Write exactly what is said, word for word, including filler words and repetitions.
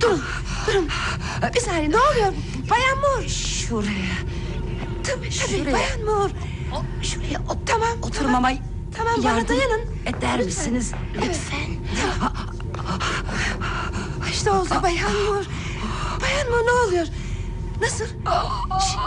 Durun, durun. Bir saniye, ne oluyor? Bayan Moore. Şuraya. Tabii, tabii, Şuraya. Bayan Moore. O, şuraya ot Tamam, oturmama tamam. Tamam, bana yardım dayanın. eder Lütfen. misiniz? Evet. Lütfen. İşte oldu Bayan Moore. Bayan Moore, ne oluyor? Nasıl? Ş-